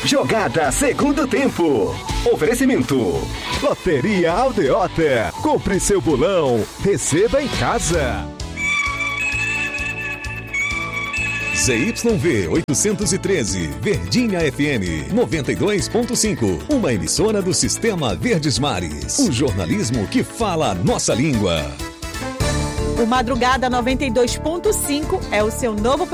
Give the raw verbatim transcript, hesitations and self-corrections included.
Jogada segundo tempo. Oferecimento. Loteria Aldeota. Compre seu bolão. Receba em casa. Z Y V oitocentos e treze, Verdinha F M noventa e dois ponto cinco, uma emissora do Sistema Verdes Mares. O jornalismo que fala a nossa língua. O Madrugada noventa e dois ponto cinco é o seu novo